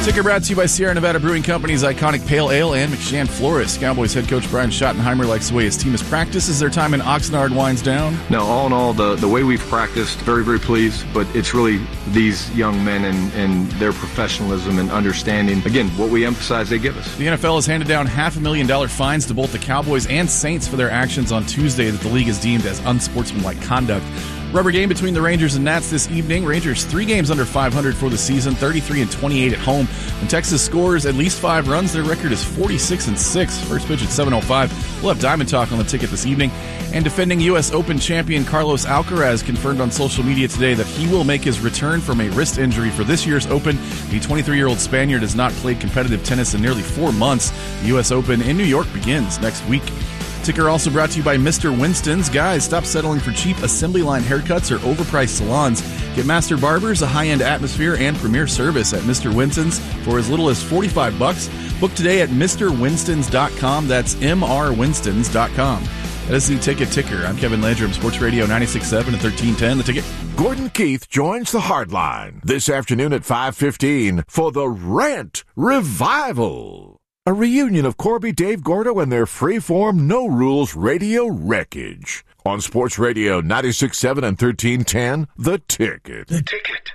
Ticker brought to you by Sierra Nevada Brewing Company's iconic Pale Ale and McShan Florist. Cowboys head coach Brian Schottenheimer likes the way his team has practiced as their time in Oxnard winds down. Now, all in all, the way we've practiced, very, very pleased, but it's really these young men and their professionalism and understanding. Again, what we emphasize, they give us. The NFL has handed down $500,000 fines to both the Cowboys and Saints for their actions on Tuesday that the league has deemed as unsportsmanlike conduct. Rubber game between the Rangers and Nats this evening. Rangers 3 games under 500 for the season, 33-28 at home. When Texas scores at least 5 runs, their record is 46-6. First pitch at 7:05. We'll have Diamond Talk on the ticket this evening. And defending U.S. Open champion Carlos Alcaraz confirmed on social media today that he will make his return from a wrist injury for this year's Open. The 23-year-old Spaniard has not played competitive tennis in nearly 4 months. The U.S. Open in New York begins next week. Ticker also brought to you by Mr. Winston's. Guys, stop settling for cheap assembly line haircuts or overpriced salons. Get Master Barbers, a high-end atmosphere, and premier service at Mr. Winston's for as little as $45. Book today at MrWinstons.com. That's MrWinstons.com. That is the Ticker. I'm Kevin Landrum, Sports Radio 96.7 and 1310. The Ticket. Gordon Keith joins the Hardline this afternoon at 5:15 for the Rant Revival. A reunion of Corby, Dave Gordo, and their freeform, no-rules radio wreckage. On Sports Radio 96.7 and 1310, The Ticket. The Ticket.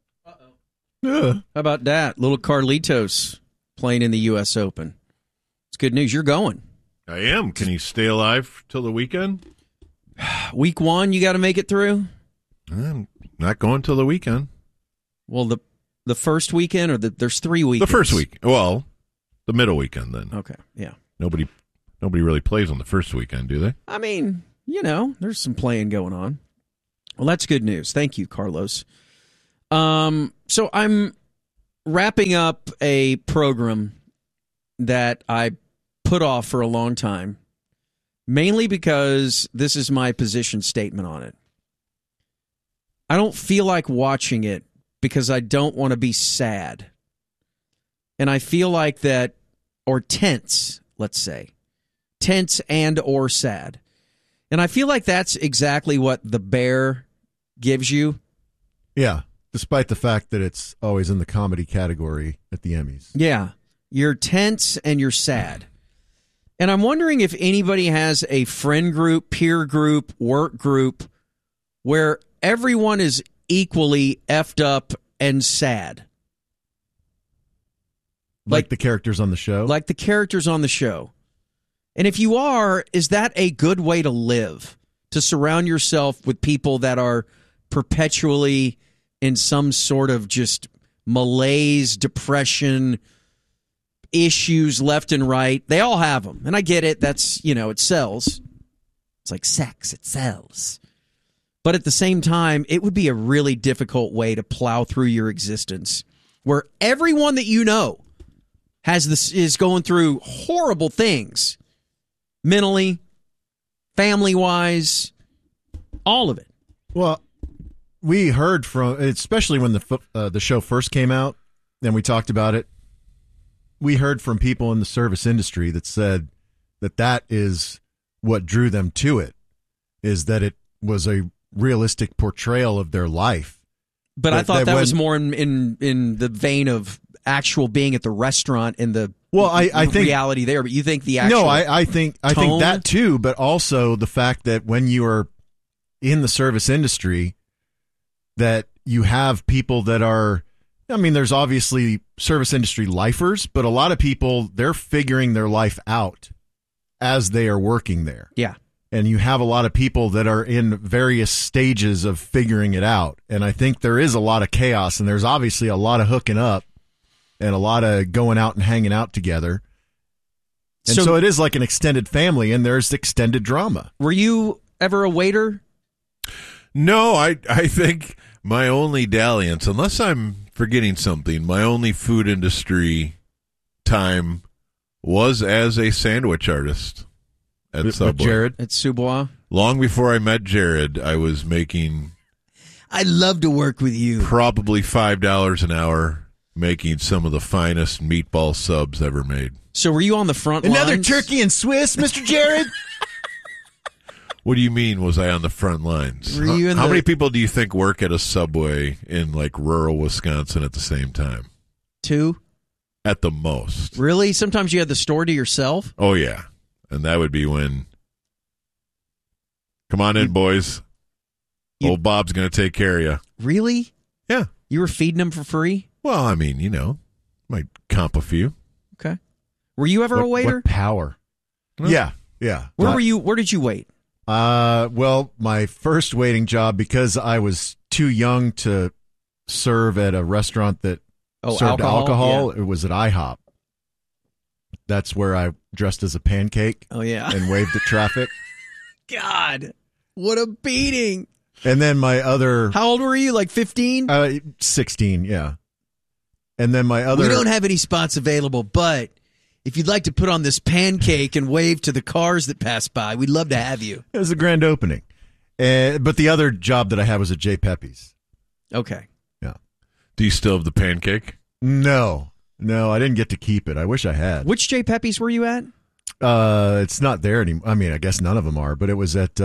How about that? Little Carlitos playing in the U.S. Open. It's good news. You're going. I am. Can you stay alive till the weekend? Week 1, you got to make it through? I'm not going till the weekend. Well, the first weekend, or there's 3 weekends? The first week. Well, the middle weekend then. Okay, yeah. Nobody really plays on the first weekend, do they? I mean, there's some playing going on. Well, that's good news. Thank you, Carlos. So I'm wrapping up a program that I put off for a long time, mainly because this is my position statement on it. I don't feel like watching it because I don't want to be sad. And I feel like that, or tense, let's say. Tense and or sad. And I feel like that's exactly what The Bear gives you. Yeah, despite the fact that it's always in the comedy category at the Emmys. Yeah, you're tense and you're sad. And I'm wondering if anybody has a friend group, peer group, work group, where everyone is equally effed up and sad. Like the characters on the show? Like the characters on the show. And if you are, is that a good way to live? To surround yourself with people that are perpetually in some sort of just malaise, depression, issues left and right. They all have them. And I get it. That's, it sells. It's like sex. It sells. But at the same time, it would be a really difficult way to plow through your existence where everyone that you know is going through horrible things, mentally, family-wise, all of it. Well, we heard from, especially when the show first came out, and we talked about it, we heard from people in the service industry that said that is what drew them to it, is that it was a realistic portrayal of their life. But I thought that was more in the vein of actual being at the restaurant and the I think reality there. But you think the actual I think that too. But also the fact that when you are in the service industry, that you have people that are. I mean, there's obviously service industry lifers, but a lot of people, they're figuring their life out as they are working there. Yeah. And you have a lot of people that are in various stages of figuring it out. And I think there is a lot of chaos, and there's obviously a lot of hooking up and a lot of going out and hanging out together. And so it is like an extended family, and there's extended drama. Were you ever a waiter? No, I think my only dalliance, unless I'm forgetting something, my only food industry time was as a sandwich artist at Subway. With Jared? At Subois? Long before I met Jared, I was making... I'd love to work with you. Probably $5 an hour, making some of the finest meatball subs ever made. So were you on the front lines? Another turkey and Swiss, Mr. Jared? What do you mean, was I on the front lines? How many people do you think work at a Subway in, like, rural Wisconsin at the same time? 2? at the most. Really? Sometimes you had the store to yourself? Oh, yeah. And that would be when, come on in, boys. Old Bob's going to take care of you. Really? Yeah. You were feeding them for free? Well, I mean, might comp a few. Okay. Were you ever a waiter? What power? No. Yeah. Where were you? Where did you wait? Well, my first waiting job, because I was too young to serve at a restaurant that served alcohol, yeah. It was at IHOP. That's where I dressed as a pancake. Oh, yeah. And waved at traffic. God, what a beating. And then my other... How old were you? Like 15? 16, yeah. And then my other... We don't have any spots available, but if you'd like to put on this pancake and wave to the cars that pass by, we'd love to have you. It was a grand opening. But the other job that I had was at J. Pepe's. Okay. Yeah. Do you still have the pancake? No, I didn't get to keep it. I wish I had. Which J. Pepe's were you at? It's not there anymore. I mean, I guess none of them are, but it was at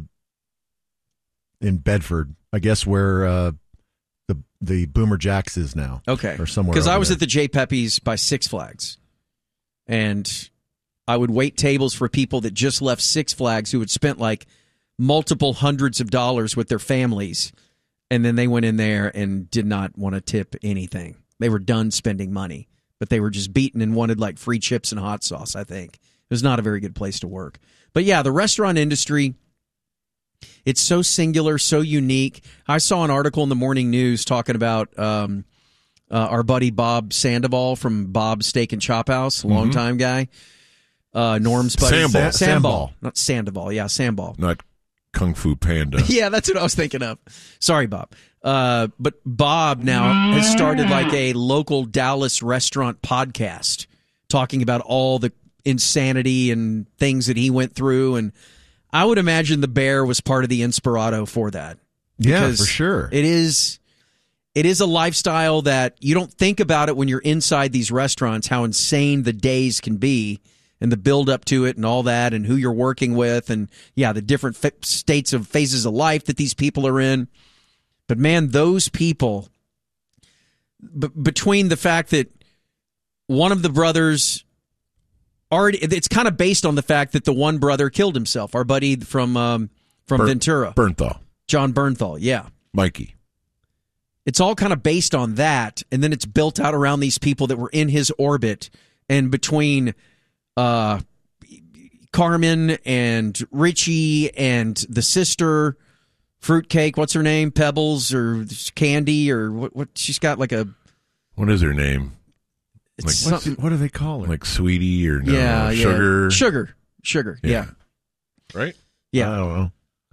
in Bedford, I guess, where the Boomer Jacks is now. Okay. Or somewhere. Because I was there. at the J. Pepe's by Six Flags, and I would wait tables for people that just left Six Flags who had spent like multiple hundreds of dollars with their families, and then they went in there and did not want to tip anything. They were done spending money, but they were just beaten and wanted like free chips and hot sauce, I think. It was not a very good place to work. But yeah, the restaurant industry, it's so singular, so unique. I saw an article in the morning news talking about our buddy Bob Sandoval from Bob's Steak and Chop House, longtime guy. Norm's buddy. Sambal. Not Sandoval. Yeah, Sambal. Not Kung Fu Panda. Yeah, that's what I was thinking of. Sorry, Bob. But Bob now has started like a local Dallas restaurant podcast talking about all the insanity and things that he went through. And I would imagine the bear was part of the inspirato for that. Yeah, for sure. It is a lifestyle that you don't think about it when you're inside these restaurants, how insane the days can be and the build up to it and all that and who you're working with and, yeah, the different states of phases of life that these people are in. But, man, those people, between the fact that one of the brothers already, it's kind of based on the fact that the one brother killed himself, our buddy from Ventura. Bernthal. John Bernthal, yeah. Mikey. It's all kind of based on that, and then it's built out around these people that were in his orbit, and between Carmen and Richie and the sister, Fruitcake, what's her name? Pebbles or Candy or what? She's got like a... What is her name? It's What do they call her? Like Sweetie or no? Yeah, Sugar? Sugar, yeah. Right? Yeah. I don't know.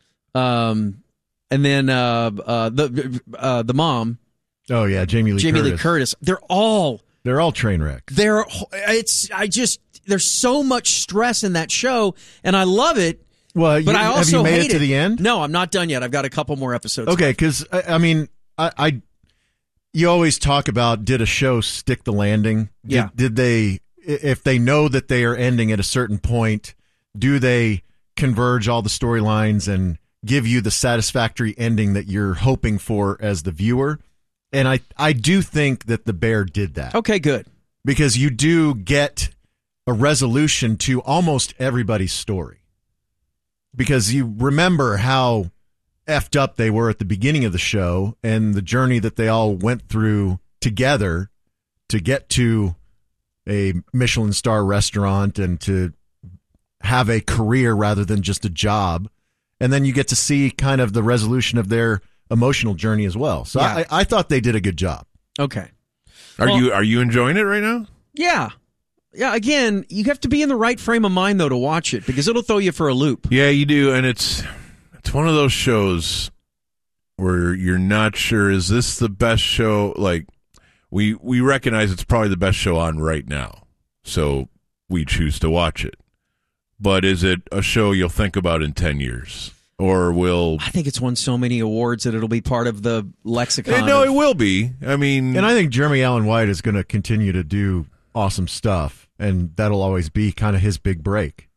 And then the mom. Oh, yeah, Jamie Lee Curtis. They're all train wrecks. There's so much stress in that show, and I love it. Well, but I also have you made hate it to the end? No, I'm not done yet. I've got a couple more episodes. Okay, because I mean, you always talk about, did a show stick the landing? Yeah. Did they, if they know that they are ending at a certain point, do they converge all the storylines and give you the satisfactory ending that you're hoping for as the viewer? And I do think that The Bear did that. Okay, good. Because you do get a resolution to almost everybody's story. Because you remember how effed up they were at the beginning of the show and the journey that they all went through together to get to a Michelin star restaurant and to have a career rather than just a job. And then you get to see kind of the resolution of their emotional journey as well. So Yeah. I thought they did a good job. Okay. Are you enjoying it right now? Yeah. Yeah, again, you have to be in the right frame of mind, though, to watch it, because it'll throw you for a loop. Yeah, you do, and it's one of those shows where you're not sure, is this the best show? Like, we recognize it's probably the best show on right now, so we choose to watch it. But is it a show you'll think about in 10 years? Or will... I think it's won so many awards that it'll be part of the lexicon. No, it will be. I mean... And I think Jeremy Allen White is going to continue to do awesome stuff, and that'll always be kind of his big break.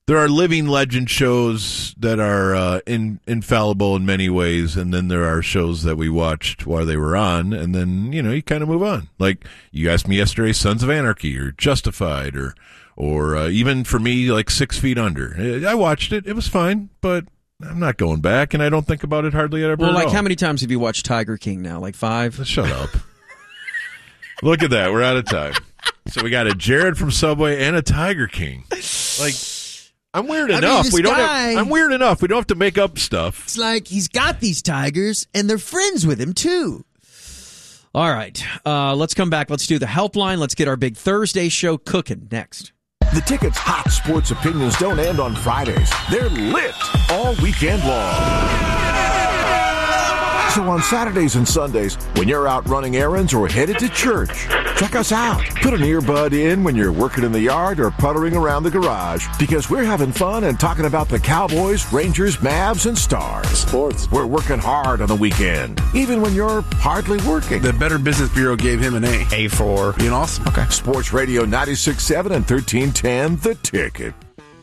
there are living legend shows that are infallible in many ways, and then there are shows that we watched while they were on, and then, you kind of move on. Like, you asked me yesterday, Sons of Anarchy or Justified or even for me, like 6 Feet Under. I watched it. It was fine, but I'm not going back, and I don't think about it hardly ever. Well, like, at all. how many times have you watched Tiger King now? Like 5? Shut up. Look at that. We're out of time. So we got a Jared from Subway and a Tiger King. Like, I'm weird enough. I'm weird enough. We don't have to make up stuff. It's like he's got these tigers, and they're friends with him, too. All right. Let's come back. Let's do the helpline. Let's get our big Thursday show cooking next. The Ticket's hot sports opinions don't end on Fridays. They're lit all weekend long. So on Saturdays and Sundays, when you're out running errands or headed to church, check us out. Put an earbud in when you're working in the yard or puttering around the garage, because we're having fun and talking about the Cowboys, Rangers, Mavs, and Stars. Sports. We're working hard on the weekend, even when you're hardly working. The Better Business Bureau gave him an A. A for being awesome. Okay. Sports Radio 96.7 and 1310, The Ticket.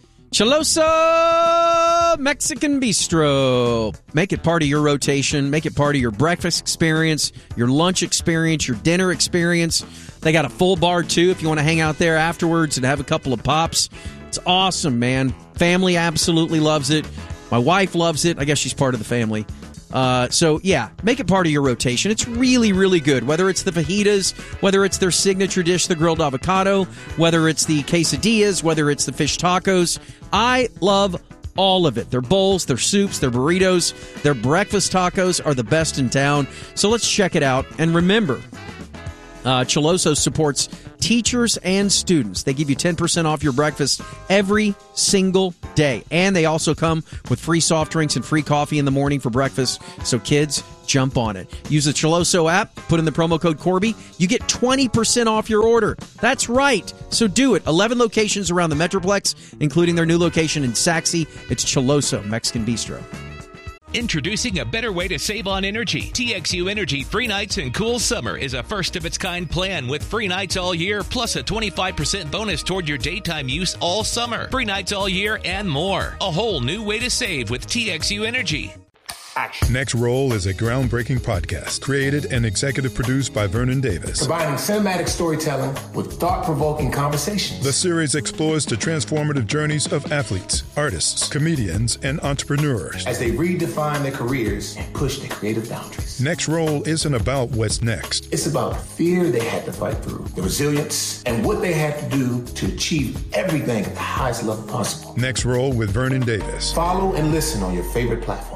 Chalosa Mexican Bistro. Make it part of your rotation. Make it part of your breakfast experience, your lunch experience, your dinner experience. They got a full bar, too, if you want to hang out there afterwards and have a couple of pops. It's awesome, man. Family absolutely loves it. My wife loves it. I guess she's part of the family. So, yeah, make it part of your rotation. It's really, really good. Whether it's the fajitas, whether it's their signature dish, the grilled avocado, whether it's the quesadillas, whether it's the fish tacos. I love all of it. Their bowls, their soups, their burritos, their breakfast tacos are the best in town. So let's check it out. And remember, Chaloso supports teachers and students. They give you 10% off your breakfast every single day. And they also come with free soft drinks and free coffee in the morning for breakfast. So kids, jump on it. Use the Chaloso app, put in the promo code Corby. You get 20% off your order. That's right. So do it. 11 locations around the Metroplex, including their new location in Saxe. It's Chaloso Mexican Bistro. Introducing a better way to save on energy. TXU Energy Free Nights and Cool Summer is a first-of-its-kind plan with free nights all year, plus a 25% bonus toward your daytime use all summer. Free nights all year and more. A whole new way to save with TXU Energy. Next Roll is a groundbreaking podcast created and executive produced by Vernon Davis. Combining cinematic storytelling with thought-provoking conversations. The series explores the transformative journeys of athletes, artists, comedians, and entrepreneurs as they redefine their careers and push their creative boundaries. Next Roll isn't about what's next. It's about the fear they had to fight through, the resilience, and what they had to do to achieve everything at the highest level possible. Next Roll with Vernon Davis. Follow and listen on your favorite platform.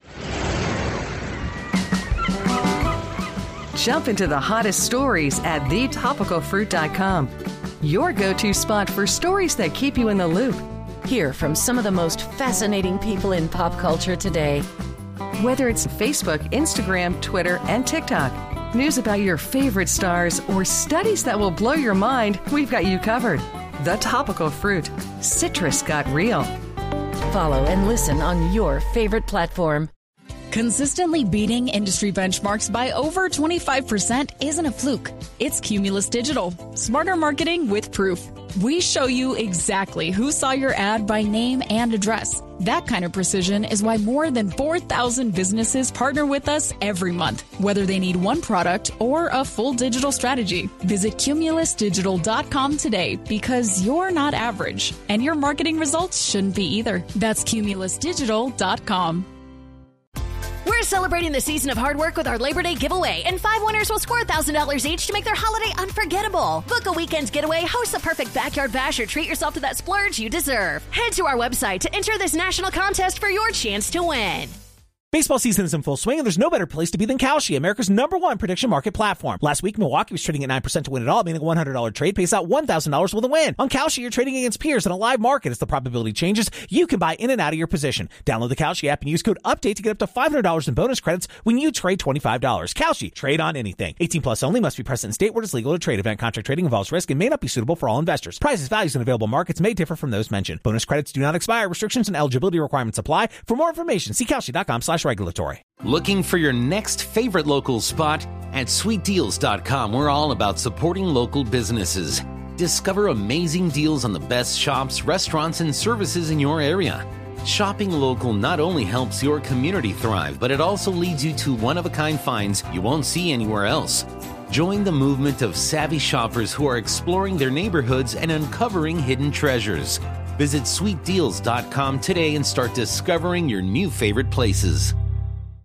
Jump into the hottest stories at thetopicalfruit.com. Your go-to spot for stories that keep you in the loop. Hear from some of the most fascinating people in pop culture today. Whether it's Facebook, Instagram, Twitter, and TikTok, news about your favorite stars, or studies that will blow your mind, we've got you covered. The Topical Fruit. Citrus got real. Follow and listen on your favorite platform. Consistently beating industry benchmarks by over 25% isn't a fluke. It's Cumulus Digital. Smarter marketing with proof. We show you exactly who saw your ad by name and address. That kind of precision is why more than 4,000 businesses partner with us every month, whether they need one product or a full digital strategy. Visit cumulusdigital.com today, because you're not average, and your marketing results shouldn't be either. That's cumulusdigital.com. We're celebrating the season of hard work with our Labor Day giveaway, and 5 winners will score $1,000 each to make their holiday unforgettable. Book a weekend getaway, host the perfect backyard bash, or treat yourself to that splurge you deserve. Head to our website to enter this national contest for your chance to win. Baseball season is in full swing, and there's no better place to be than Kalshi, America's #1 prediction market platform. Last week, Milwaukee was trading at 9% to win it all, meaning a $100 trade pays out $1,000 with a win. On Kalshi, you're trading against peers in a live market. As the probability changes, you can buy in and out of your position. Download the Kalshi app and use code UPDATE to get up to $500 in bonus credits when you trade $25. Kalshi, trade on anything. 18 plus only, must be present in state where it's legal to trade. Event contract trading involves risk and may not be suitable for all investors. Prices, values, and available markets may differ from those mentioned. Bonus credits do not expire. Restrictions and eligibility requirements apply. For more information, see Kalshi.com/regulatory. Looking for your next favorite local spot? At sweetdeals.com, we're all about supporting local businesses. discover amazing deals on the best shops, restaurants, and services in your area. Shopping local not only helps your community thrive, but it also leads you to one-of-a-kind finds you won't see anywhere else. Join the movement of savvy shoppers who are exploring their neighborhoods and uncovering hidden treasures. Visit sweetdeals.com today and start discovering your new favorite places.